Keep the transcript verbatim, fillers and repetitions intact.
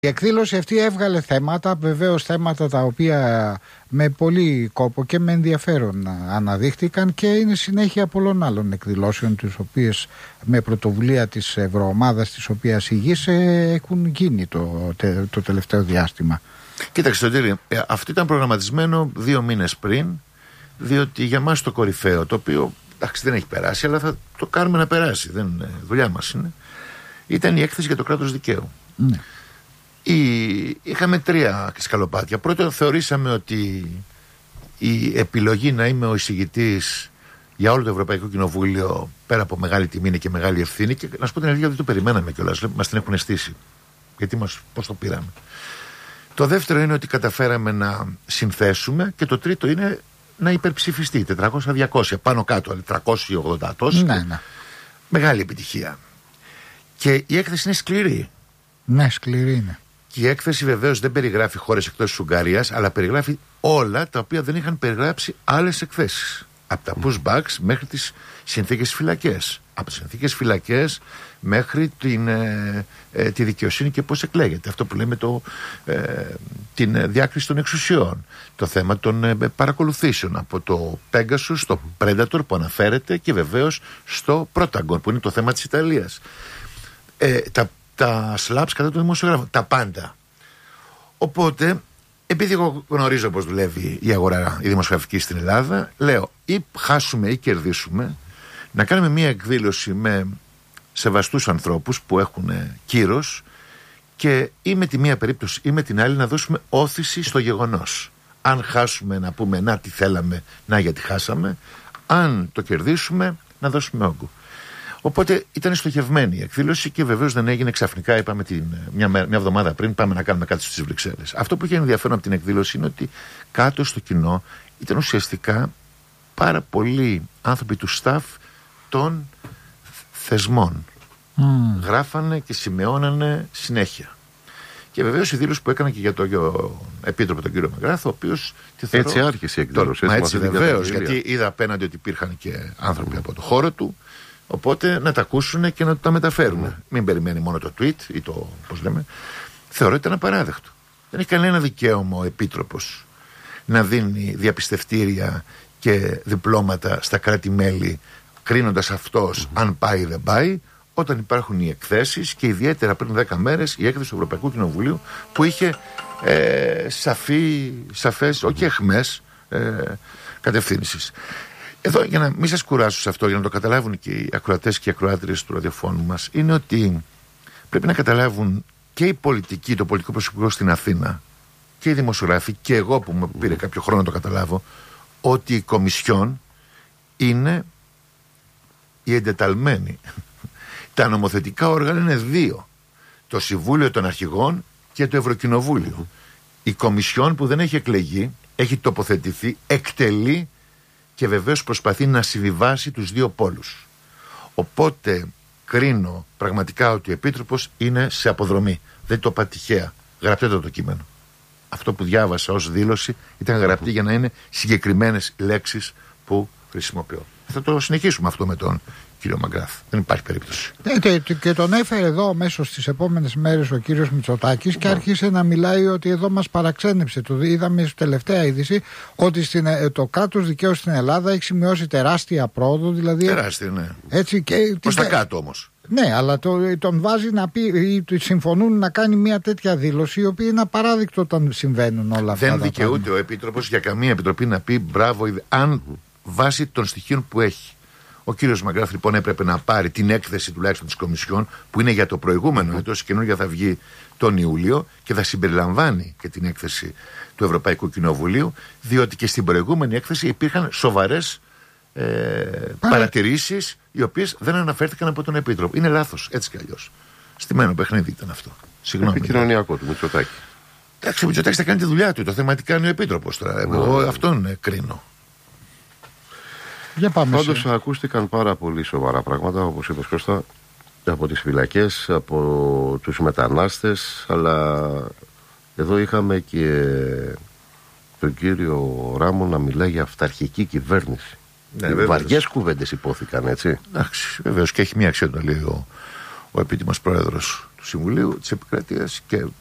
Η εκδήλωση αυτή έβγαλε θέματα, βεβαίως θέματα τα οποία με πολύ κόπο και με ενδιαφέρον αναδείχτηκαν και είναι συνέχεια πολλών άλλων εκδηλώσεων, τις οποίες με πρωτοβουλία της Ευρωομάδας της οποίας ηγείσαι έχουν γίνει το, το τελευταίο διάστημα. Κοίταξε Σωτήρη, αυτό ήταν προγραμματισμένο δύο μήνες πριν, διότι για μας το κορυφαίο, το οποίο εντάξει, δεν έχει περάσει, αλλά θα το κάνουμε να περάσει, δεν, δουλειά μας είναι, ήταν η έκθεση για το κράτος δικαίου. Ναι. Η... Είχαμε τρία σκαλοπάτια. Πρώτον, θεωρήσαμε ότι η επιλογή να είμαι ο εισηγητής για όλο το Ευρωπαϊκό Κοινοβούλιο, πέρα από μεγάλη τιμή, είναι και μεγάλη ευθύνη. Και να σου πω την αλήθεια, δεν το περιμέναμε κιόλας. Μας την έχουν στήσει. Γιατί μας, πώς το πήραμε. Το δεύτερο είναι ότι καταφέραμε να συνθέσουμε. Και το τρίτο είναι να υπερψηφιστεί. τετρακόσια διακόσια πάνω κάτω, τριακόσια ογδόντα τόσο. Ναι, ναι. Μεγάλη επιτυχία. Και η έκθεση είναι σκληρή. Ναι, σκληρή είναι. Και η έκθεση βεβαίως δεν περιγράφει χώρες εκτός της Ουγγαρίας, αλλά περιγράφει όλα τα οποία δεν είχαν περιγράψει άλλες εκθέσεις. Από τα pushbacks μέχρι τις συνθήκες φυλακές. Από τις συνθήκες φυλακές μέχρι την, ε, ε, τη δικαιοσύνη και πώς εκλέγεται. Αυτό που λέμε το, ε, την διάκριση των εξουσιών. Το θέμα των ε, παρακολουθήσεων. Από το Pegasus στο Predator που αναφέρεται και βεβαίως στο Protagon που είναι το θέμα της Ιταλίας. Ε, τα τα slaps κατά των δημοσιογράφων, τα πάντα. Οπότε, επειδή εγώ γνωρίζω πώς δουλεύει η αγορά, η δημοσιογραφική στην Ελλάδα, λέω ή χάσουμε ή κερδίσουμε, να κάνουμε μια εκδήλωση με σεβαστούς ανθρώπους που έχουν κύρος και ή με τη μία περίπτωση ή με την άλλη να δώσουμε όθηση στο γεγονός. Αν χάσουμε να πούμε να τι θέλαμε, να γιατί χάσαμε, αν το κερδίσουμε να δώσουμε όγκο. Οπότε ήταν στοχευμένη η εκδήλωση και βεβαίως δεν έγινε ξαφνικά. Είπαμε την, μια, μια εβδομάδα πριν πάμε να κάνουμε κάτι στις Βρυξέλλες. Αυτό που είχε ενδιαφέρον από την εκδήλωση είναι ότι κάτω στο κοινό ήταν ουσιαστικά πάρα πολλοί άνθρωποι του staff των θεσμών. Mm. Γράφανε και σημειώνανε συνέχεια. Και βεβαίως η δήλωση που έκανα και για τον επίτροπο τον κύριο Μαγκράθο, ο οποίος. Έτσι άρχισε η εκδήλωση. Μα έτσι βεβαίως, γιατί είδα απέναντι ότι υπήρχαν και άνθρωποι mm. από το χώρο του. Οπότε να τα ακούσουν και να τα μεταφέρουν. Mm. Μην περιμένει μόνο το tweet ή το πώς λέμε. Θεωρώ ότι ήταν απαράδεκτο. Δεν έχει κανένα δικαίωμα ο επίτροπος να δίνει διαπιστευτήρια και διπλώματα στα κράτη-μέλη, κρίνοντας αυτός mm. αν πάει ή δεν πάει, όταν υπάρχουν οι εκθέσεις και ιδιαίτερα πριν δέκα μέρες η έκθεση του Ευρωπαϊκού Κοινοβουλίου που είχε ε, σαφή, σαφές, όχι εχμές, ε, κατευθύνσεις. Εδώ, για να μην σας κουράσω σε αυτό, για να το καταλάβουν και οι ακροατές και οι ακροάτριες του ραδιοφώνου μας, είναι ότι πρέπει να καταλάβουν και οι πολιτικοί, το πολιτικό προσωπικό στην Αθήνα και οι δημοσιογράφοι και εγώ που μου πήρε κάποιο χρόνο να το καταλάβω, ότι η Κομισιόν είναι η εντεταλμένη. Τα νομοθετικά όργανα είναι δύο. Το Συμβούλιο των Αρχηγών και το Ευρωκοινοβούλιο. Η Κομισιόν που δεν έχει εκλεγεί, έχει τοποθετηθεί, εκτελεί και βεβαίως προσπαθεί να συμβιβάσει τους δύο πόλους. Οπότε κρίνω πραγματικά ότι ο Επίτροπος είναι σε αποδρομή. Δεν το είπα τυχαία. Γραπτείτε το κείμενο. Αυτό που διάβασα ως δήλωση ήταν γραπτή για να είναι συγκεκριμένες λέξεις που χρησιμοποιώ. Θα το συνεχίσουμε αυτό με τον κύριο Μαγκράθ. Δεν υπάρχει περίπτωση. Ναι, και τον έφερε εδώ αμέσως στις επόμενες μέρες ο κύριος Μητσοτάκης και άρχισε να μιλάει ότι εδώ μας παραξένεψε. Το είδαμε στη τελευταία είδηση ότι στην, το κράτος δικαίου στην Ελλάδα έχει σημειώσει τεράστια πρόοδο. Δηλαδή, τεράστια, ναι. Έτσι, και, προς τα κάτω όμως. Ναι, αλλά το, τον βάζει να πει, ή συμφωνούν να κάνει μια τέτοια δήλωση, η οποία είναι απαράδεικτο όταν συμβαίνουν όλα αυτά. Δεν δικαιούται ο Επίτροπος για καμία επιτροπή να πει μπράβο, αν βάσει των στοιχείων που έχει. Ο κύριος Μαγκράθ λοιπόν έπρεπε να πάρει την έκθεση τουλάχιστον της Κομισιόν που είναι για το προηγούμενο έτος, η καινούργια θα βγει τον Ιούλιο και θα συμπεριλαμβάνει και την έκθεση του Ευρωπαϊκού Κοινοβουλίου, διότι και στην προηγούμενη έκθεση υπήρχαν σοβαρές ε, παρατηρήσεις οι οποίες δεν αναφέρθηκαν από τον Επίτροπο. Είναι λάθος, έτσι κι αλλιώς. Στημένο παιχνίδι ήταν αυτό. Συγγνώμη. Επικοινωνιακό του Μητσοτάκη. Εντάξει, ο Μητσοτάκης θα κάνει τη δουλειά του. Το θεματικά είναι ο Επίτροπος τώρα. Εγώ αυτόν κρίνω. Πάντως ακούστηκαν πάρα πολύ σοβαρά πράγματα, όπως είπες Κώστα, από τις φυλακές, από τους μετανάστες, αλλά εδώ είχαμε και τον κύριο Ράμο να μιλάει για αυταρχική κυβέρνηση. Ναι, βαριές κουβέντες υπόθηκαν, έτσι. Εντάξει, βεβαίως και έχει μία αξία να λέει ο, ο επίτιμος πρόεδρος του Συμβουλίου της Επικρατείας και